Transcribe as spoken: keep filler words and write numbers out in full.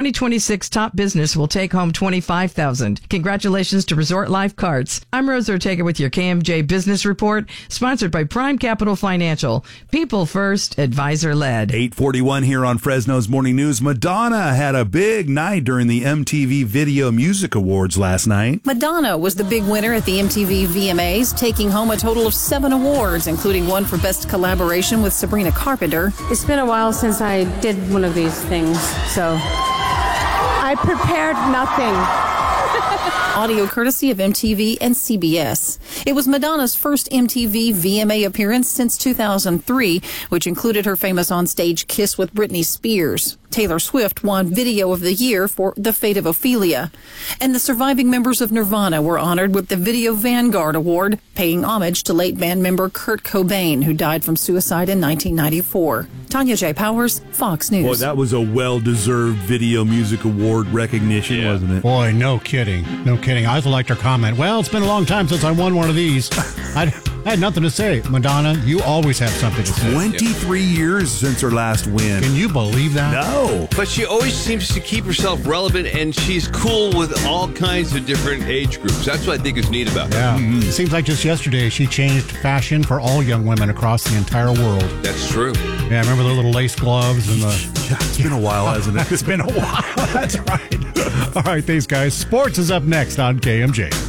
twenty twenty-six top business will take home twenty-five thousand dollars. Congratulations to Resort Life Cards. I'm Rose Ortega with your K M J Business Report, sponsored by Prime Capital Financial. People first, advisor led. eight forty-one here on Fresno's Morning News. Madonna had a big night during the M T V Video Music Awards last night. Madonna was the big winner at the M T V V M As, taking home a total of seven awards, including one for Best Collaboration with Sabrina Carpenter. It's been a while since I did one of these things, so I prepared nothing. Audio courtesy of M T V and C B S. It was Madonna's first M T V V M A appearance since two thousand three, which included her famous onstage kiss with Britney Spears. Taylor Swift won Video of the Year for The Fate of Ophelia. And the surviving members of Nirvana were honored with the Video Vanguard Award, paying homage to late band member Kurt Cobain, who died from suicide in nineteen ninety-four. Tanya J. Powers, Fox News. Boy, that was a well-deserved Video Music Award recognition, yeah. wasn't it? Boy, no kidding. No kidding. I also liked her comment. Well, it's been a long time since I won one of these. I, I had nothing to say. Madonna, you always have something to say. twenty-three yeah. years since her last win. Can you believe that? No. But she always seems to keep herself relevant, and she's cool with all kinds of different age groups. That's what I think is neat about her. Yeah. Mm-hmm. It seems like just yesterday she changed fashion for all young women across the entire world. That's true. Yeah, remember the little lace gloves and the... Yeah, it's been a while, hasn't it? It's been a while. That's right. All right, thanks, guys. Sports is up next on K M J.